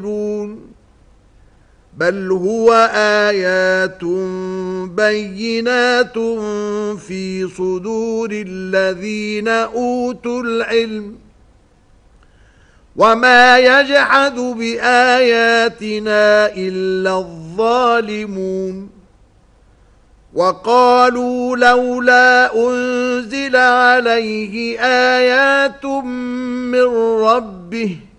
بل هو آيات بينات في صدور الذين أوتوا العلم وما يجحد بآياتنا إلا الظالمون وقالوا لولا أنزل عليه آيات من ربه